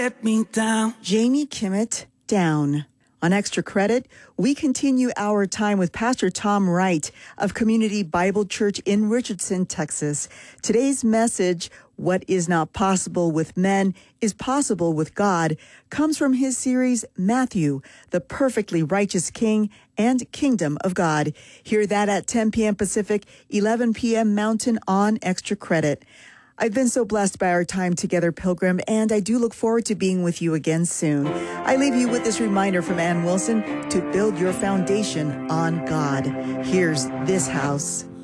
Let me down. Jamie Kimmett, Down. On Extra Credit, we continue our time with Pastor Tom Wright of Community Bible Church in Richardson, Texas. Today's message, What is Not Possible with Men is Possible with God, comes from his series, Matthew, the Perfectly Righteous King and Kingdom of God. Hear that at 10 p.m. Pacific, 11 p.m. Mountain on Extra Credit. I've been so blessed by our time together, Pilgrim, and I do look forward to being with you again soon. I leave you with this reminder from Ann Wilson to build your foundation on God. Here's This House.